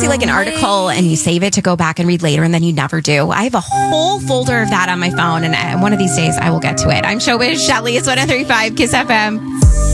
see like an article and you save it to go back and read later and then you never do. I have a whole folder of that on my phone, and one of these days I will get to it. I'm Showbiz Shelly. It's 103.5 Kiss FM.